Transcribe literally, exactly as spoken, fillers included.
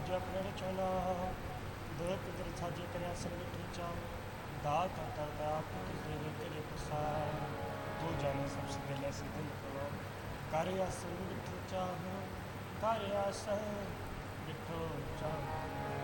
ਸਾਜ ਆਪਣੇ ਰਚਨਾ ਦੋਇ ਪਿਤਰ ਸਾਜੇ ਕਰਿਆ ਸੰਗਠੀ ਚਾਉ ਦਾਤ ਕਰਦਾ ਆਪ ਕਿਸੇ ਦੇ ਤੇਰੇ ਪ੍ਰਸਾਦ ਤੂੰ ਜਾਣੇ ਸਭ ਸਿੱਧੇ ਲੈ ਸਿੱਧੇ ਨਿਕਲੋ ਕਰ ਆਸਨ ਬਿਠੋ ਚਾਹੋ ਕਰ ਆਸਨ ਬਿਠੋ ਚਾਹੋ।